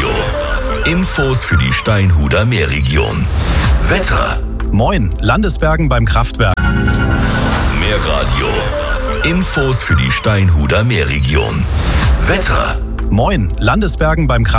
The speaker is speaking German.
Meerradio. Infos für die Steinhuder Meerregion. Wetter. Moin, Landesbergen beim Kraftwerk. Meerradio. Infos für die Steinhuder Meerregion. Wetter. Moin, Landesbergen beim Kraftwerk.